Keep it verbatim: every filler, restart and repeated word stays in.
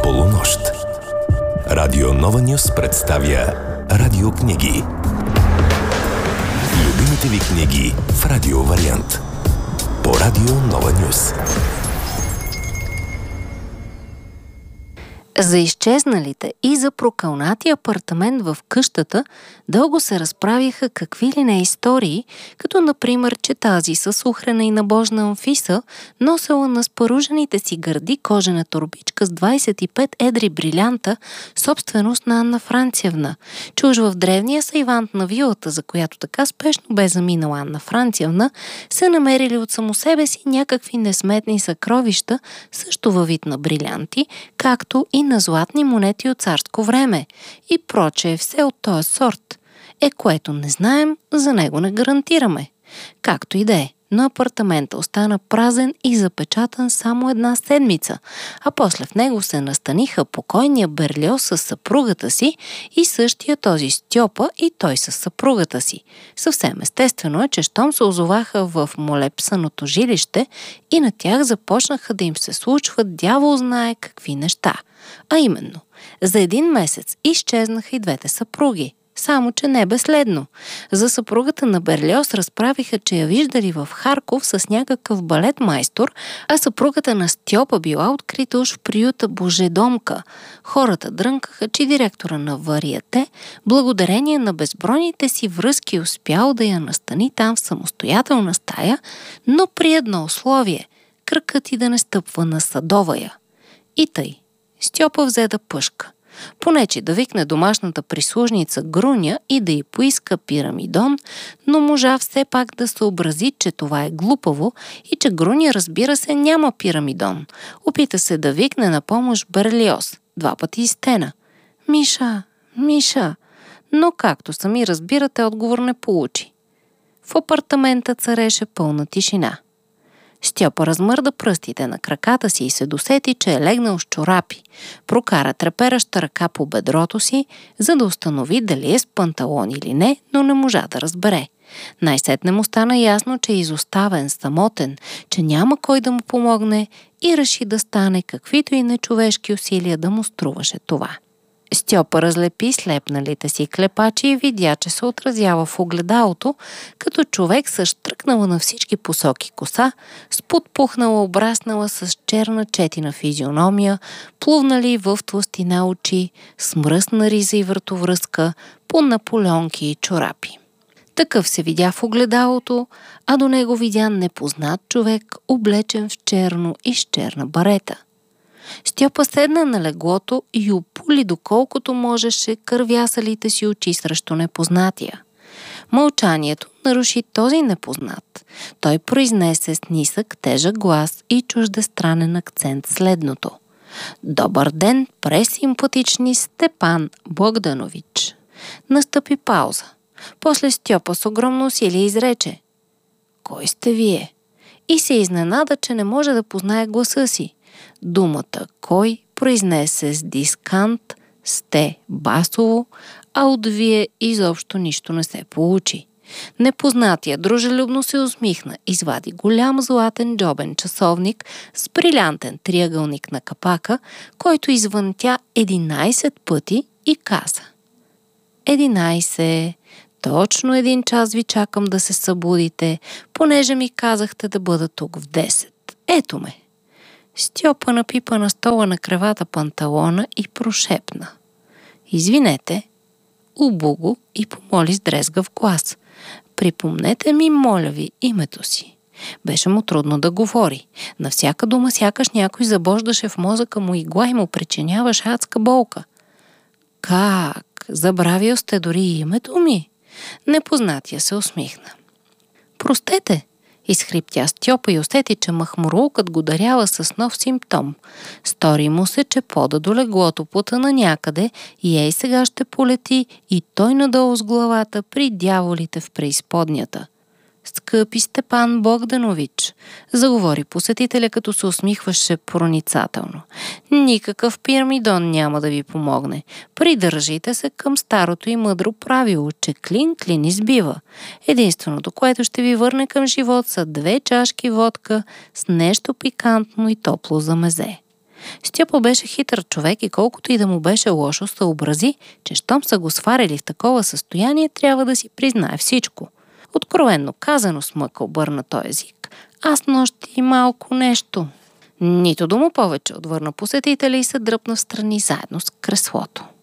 полунощ. Радио Нова Нюс представя радиокниги. Любимите ви книги в радио вариант. По Радио Нова Нюс. За изчезналите и за прокълнатия апартамент в къщата дълго се разправяха какви ли не истории, като например, че тази със ухрена и набожна Анфиса носела на спаружените си гърди кожена торбичка с двайсет и пет едри брилянта, собственост на Анна Франциевна, че уж в древния сайвант на вилата, за която така спешно бе заминала Анна Франциевна, са намерили от само себе си някакви несметни съкровища, също във вид на брилянти, както и на златни монети от царско време и прочее все от този сорт. Е, което не знаем, за него не гарантираме. Както и да е, но апартамента остана празен и запечатан само една седмица, а после в него се настаниха покойния Берлиоз със съпругата си и същия този Стьопа и той със съпругата си. Съвсем естествено е, че щом се озоваха в молепсаното жилище и на тях започнаха да им се случват дявол знае какви неща. А именно, за един месец изчезнаха и двете съпруги. Само, че не безследно. За съпругата на Берлиоз разправиха, че я виждали в Харков с някакъв балет майстор, а съпругата на Стьопа била открита уж в приюта Божедомка. Хората дрънкаха, че директора на Вариете, благодарение на безбройните си връзки, успял да я настани там в самостоятелна стая, но при едно условие – кръкът и да не стъпва на Садовая. И тъй. Стьопа взе да пъшка. Понече да викне домашната прислужница Груня и да й поиска пирамидон, но можа все пак да съобрази, че това е глупаво и че Груня, разбира се, няма пирамидон. Опита се да викне на помощ Берлиоз. Два пъти и стена. Миша, Миша, но както сами разбирате, отговор не получи. В апартамента цареше пълна тишина. Стьопа размърда пръстите на краката си и се досети, че е легнал с чорапи. Прокара трепереща ръка по бедрото си, за да установи дали е с панталон или не, но не можа да разбере. Най-сетне му стана ясно, че е изоставен, самотен, че няма кой да му помогне и реши да стане каквито и нечовешки усилия да му струваше това. Стьопа разлепи слепналите си клепачи и видя, че се отразява в огледалото, като човек с штръкнала на всички посоки коса, с подпухнала, обраснала с черна четина физиономия, плувнали в тлъстина очи, с мръсна риза и вратовръзка, по наполеонки и чорапи. Такъв се видя в огледалото, а до него видя непознат човек, облечен в черно и с черна барета. Стьопа седна на леглото и опули доколкото можеше кървясалите си очи срещу непознатия. Мълчанието наруши този непознат. Той произнесе с нисък, тежък глас и чуждестранен акцент следното. Добър ден, пресимпатични Степан Богданович. Настъпи пауза. После Стьопа с огромно усилие изрече: Кой сте вие? И се изненада, че не може да познае гласа си. Думата «кой» произнесе с дискант, сте басово, а от вие изобщо нищо не се получи. Непознатия дружелюбно се усмихна, извади голям златен джобен часовник с брилянтен триъгълник на капака, който извънтя единайсет пъти и каза: единайсет, точно един час ви чакам да се събудите, понеже ми казахте да бъда тук в десет. Ето ме. Стьопа напипа на стола на кревата панталона и прошепна: Извинете, убу го и помоли с дрезгав глас: Припомнете ми, моля ви, името си. Беше му трудно да говори. На всяка дума сякаш някой забождаше в мозъка му игла и му причиняваше адска болка. Как? Забравил сте дори името ми? Непознатия се усмихна. Простете, изхриптя Стьопа и усети, че махмурлукът го дарява с нов симптом. Стори му се, че пода до леглото потъна някъде и ей сега ще полети и той надолу с главата при дяволите в преизподнята. Скъпи Степан Богданович, заговори посетителя, като се усмихваше проницателно. Никакъв пирамидон няма да ви помогне. Придържите се към старото и мъдро правило, че клин клин избива. Единственото, което ще ви върне към живот, са две чашки водка с нещо пикантно и топло за мезе. Стьопа беше хитър човек и колкото и да му беше лошо, съобрази, че щом са го сварили в такова състояние, трябва да си признае всичко. Откровенно казано, смъка обърна той език. Аз нощи и малко нещо. Нито дума повече, отвърна посетителя и се дръпна в страни заедно с креслото.